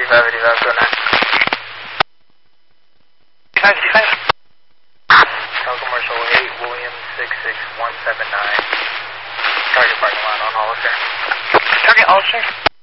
85, go 9. 85. Cal Commercial 8, William 66179. Target parking lot on Hollister. Target Hollister.